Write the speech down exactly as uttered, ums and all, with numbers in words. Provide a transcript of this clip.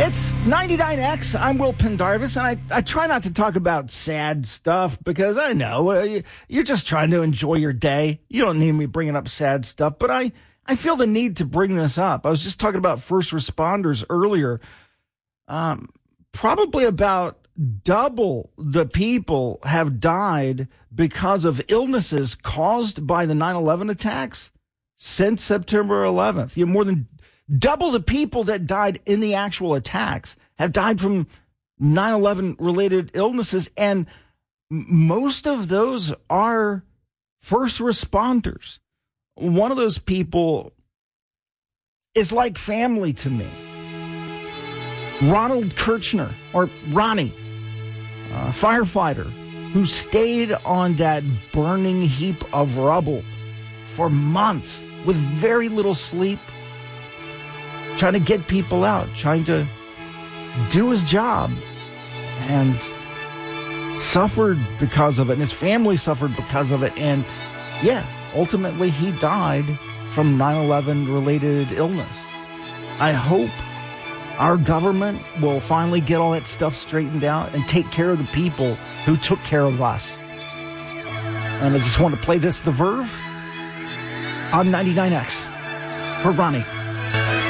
It's ninety-nine X. I'm Will Pendarvis, and I, I try not to talk about sad stuff because I know uh, you're just trying to enjoy your day. You don't need me bringing up sad stuff, but I, I feel the need to bring this up. I was just talking about first responders earlier. Um, probably about double the people have died because of illnesses caused by the nine eleven attacks since September eleventh. You have more than double the people that died in the actual attacks have died from nine eleven related illnesses. And most of those are first responders. One of those people is like family to me. Ronald Kirchner, or Ronnie, a firefighter who stayed on that burning heap of rubble for months with very little sleep, trying to get people out, trying to do his job, and suffered because of it, and his family suffered because of it, and yeah, ultimately he died from nine eleven related illness. I hope our government will finally get all that stuff straightened out and take care of the people who took care of us. And I just want to play this, The Verve, on ninety-nine X for Ronnie.